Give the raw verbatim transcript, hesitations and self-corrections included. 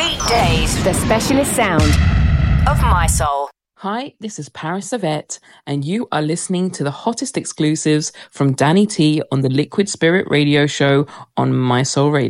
Weekdays. The specialist sound of My Soul. Hi, this is Paris Savette, and you are listening to the hottest exclusives from Danny T on the Liquid Spirit Radio Show on My Soul Radio.